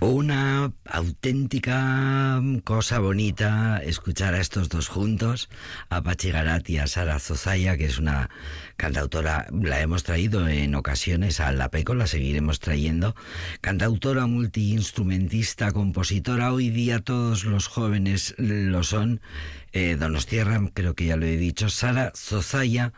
Una auténtica cosa bonita escuchar a estos dos juntos, a Patxi Garat y a Sara Zozaya, que es una cantautora, la hemos traído en ocasiones a Aldapeco, la seguiremos trayendo, cantautora, multiinstrumentista, compositora. Hoy día todos los jóvenes lo son. Donostiarra, creo que ya lo he dicho. Sara Zozaya,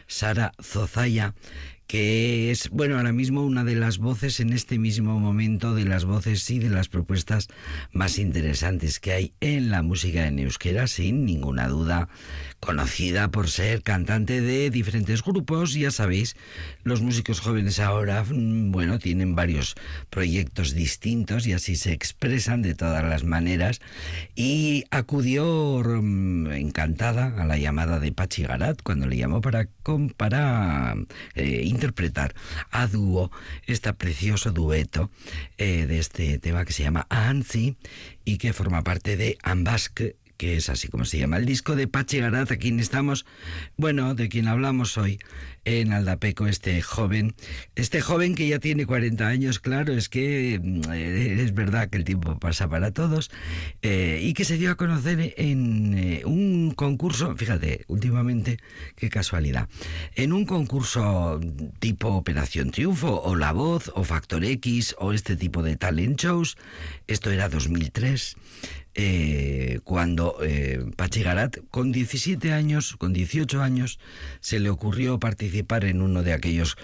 que es, bueno, ahora mismo una de las voces en este mismo momento, de las voces y de las propuestas más interesantes que hay en la música en euskera, sin ninguna duda, conocida por ser cantante de diferentes grupos. Ya sabéis, los músicos jóvenes ahora, bueno, tienen varios proyectos distintos y así se expresan de todas las maneras, y acudió encantada a la llamada de Patxi Garat cuando le llamó para interpretar a dúo este precioso dueto de este tema que se llama Antzi y que forma parte de Ambask, que es así como se llama el disco de Patxi Garat, a quien estamos, bueno, de quien hablamos hoy en Aldapeco, este joven que ya tiene 40 años, claro, es que es verdad que el tiempo pasa para todos, y que se dio a conocer en un concurso, fíjate, últimamente, qué casualidad, en un concurso tipo Operación Triunfo, o La Voz, o Factor X, o este tipo de talent shows. Esto era 2003, cuando Patxi Garat, con 18 años, se le ocurrió participar en uno de aquellos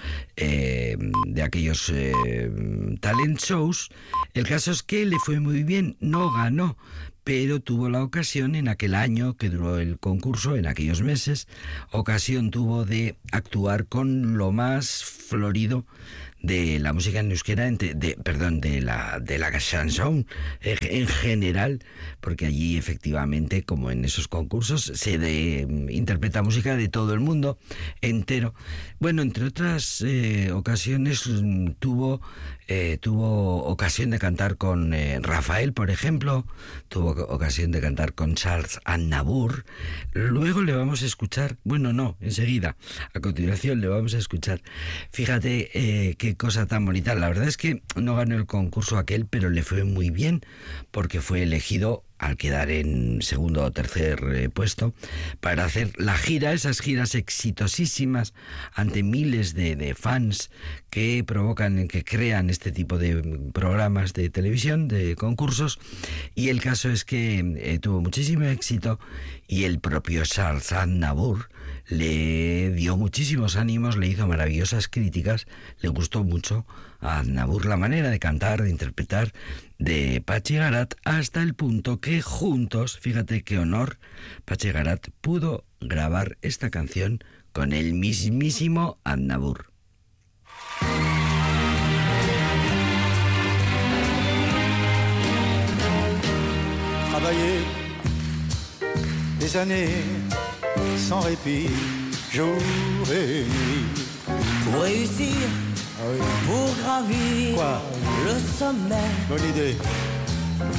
talent shows. El caso es que le fue muy bien, no ganó, pero tuvo la ocasión en aquel año que duró el concurso, en aquellos meses, ocasión tuvo de actuar con lo más florido de la música en euskera, de la chanson en general, porque allí efectivamente, como en esos concursos, se interpreta música de todo el mundo entero. Bueno, entre otras ocasiones tuvo ocasión de cantar con Rafael, por ejemplo, tuvo ocasión de cantar con Charles Aznavour. Luego le vamos a escuchar, bueno, no, enseguida, a continuación le vamos a escuchar, fíjate qué cosa tan bonita. La verdad es que no ganó el concurso aquel, pero le fue muy bien, porque fue elegido al quedar en segundo o tercer puesto, para hacer la gira, esas giras exitosísimas ante miles de fans que provocan, que crean este tipo de programas de televisión, de concursos. Y el caso es que tuvo muchísimo éxito, y el propio Charles Aznavour le dio muchísimos ánimos, le hizo maravillosas críticas, le gustó mucho a Aznavour la manera de cantar, de interpretar de Patxi Garat, hasta el punto que juntos, fíjate qué honor, Patxi Garat pudo grabar esta canción con el mismísimo Aznavour. Travailler des années sans répit, jour et nuit. Pour réussir, Ah oui. pour gravir Quoi? le sommet. Bonne idée.